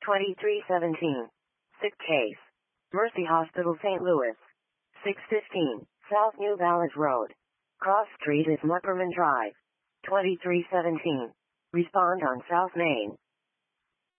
2317. Sick case. Mercy Hospital, St. Louis. 615, South New Valles Road. Cross Street is Muckerman Drive. 2317. Respond on South Main.